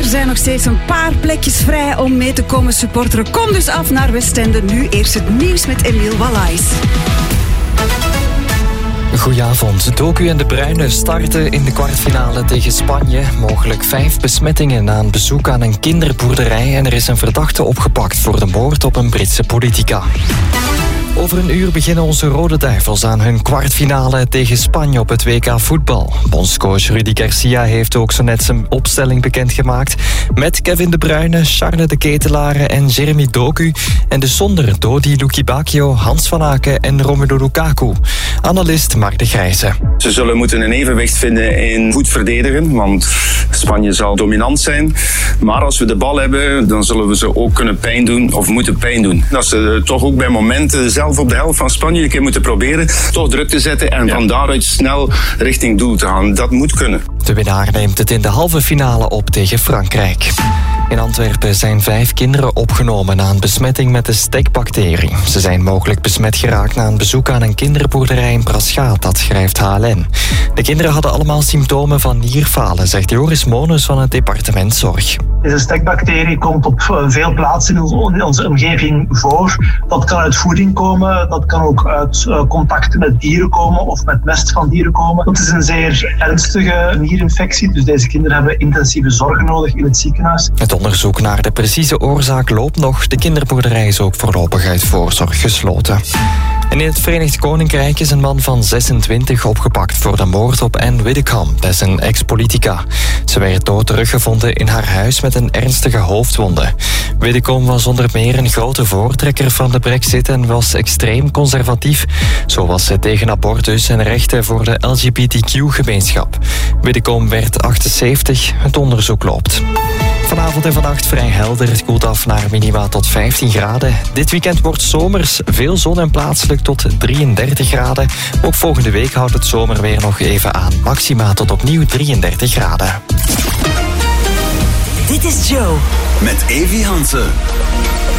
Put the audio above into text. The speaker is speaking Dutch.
zijn nog steeds een paar plekjes vrij om mee te komen supporteren. Kom dus af naar Westende. Nu eerst het nieuws met Emiel Wallays. Goedenavond. Doku en De Bruyne starten in de kwartfinale tegen Spanje. Mogelijk 5 besmettingen na een bezoek aan een kinderboerderij en er is een verdachte opgepakt voor de moord op een Britse politica. Over een uur beginnen onze Rode Duivels aan hun kwartfinale tegen Spanje op het WK voetbal. Bondscoach Rudi Garcia heeft ook zo net zijn opstelling bekendgemaakt. Met Kevin De Bruyne, Charles de Ketelaere en Jeremy Doku. En dus zonder Dodi Lukebakio, Hans van Aken en Romelu Lukaku. Analist Mark de Grijze. Ze zullen moeten een evenwicht vinden in goed verdedigen, want Spanje zal dominant zijn. Maar als we de bal hebben, dan zullen we ze ook kunnen pijn doen of moeten pijn doen. Dat ze toch ook bij momenten zelf op de helft van Spanje een keer moeten proberen toch druk te zetten en van daaruit snel richting doel te gaan. Dat moet kunnen. De winnaar neemt het in de halve finale op tegen Frankrijk. In Antwerpen zijn 5 kinderen opgenomen na een besmetting met de stekbacterie. Ze zijn mogelijk besmet geraakt na een bezoek aan een kinderboerderij in Praschaat, dat schrijft HLN. De kinderen hadden allemaal symptomen van nierfalen, zegt Joris Mones van het departement Zorg. Deze stekbacterie komt op veel plaatsen in onze omgeving voor. Dat kan uit voeding komen, dat kan ook uit contacten met dieren komen of met mest van dieren komen. Het is een zeer ernstige nierinfectie, dus deze kinderen hebben intensieve zorg nodig in het ziekenhuis. Het onderzoek naar de precieze oorzaak loopt nog. De kinderboerderij is ook voorlopig uit voorzorg gesloten. En in het Verenigd Koninkrijk is een man van 26 opgepakt voor de moord op Anne Widdecombe. Dat is een ex-politica. Ze werd dood teruggevonden in haar huis met een ernstige hoofdwonde. Widdecombe was onder meer een grote voortrekker van de Brexit en was extreem conservatief. Zo was ze tegen abortus en rechten voor de LGBTQ-gemeenschap. Widdecombe werd 78. Het onderzoek loopt. Vanavond en vannacht vrij helder. Het koelt af naar minima tot 15 graden. Dit weekend wordt zomers. Veel zon en plaatselijk tot 33 graden. Ook volgende week houdt het zomerweer nog even aan. Maxima tot opnieuw 33 graden. Dit is Joe. Met Evi Hansen.